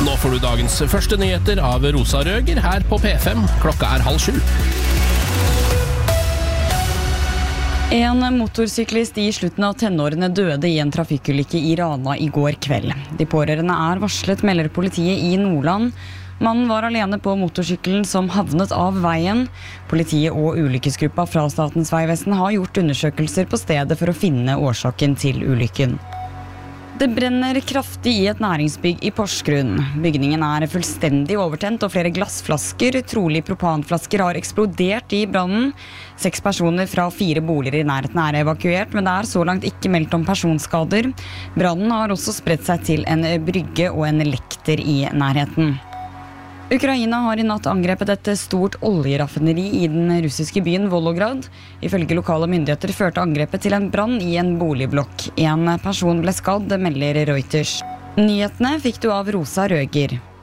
Nå får du dagens første nyheter av Rosa Røger her på P5. Klokka 6:30. En motorsyklist i slutten av tenårene døde i en trafikkulykke i Rana i går kveld. De pårørende er varslet, melder politiet i Nordland. Mannen var alene på motorsykkelen som havnet av veien. Politiet og ulykkesgruppa fra Statens vegvesen har gjort undersøkelser på stedet for å finne årsaken til ulykken. Det brenner kraftig i et næringsbygg i Porsgrunn. Bygningen er fullstendig overtent, og flere glassflasker, trolig propanflasker, har eksplodert i brannen. 6 personer fra 4 boliger i nærheten er evakuert, men det er så langt ikke meldt om personskader. Brannen har også spredt seg til en brygge og en lekter i nærheten. Ukraina har i natt angrepet et stort oljeraffineri i den russiske byen Volgograd. Ifølge lokale myndigheter førte angrepet til en brann i en boligblokk. En person ble skadd, melder Reuters. Nyhetene fikk du av Rosa Røger.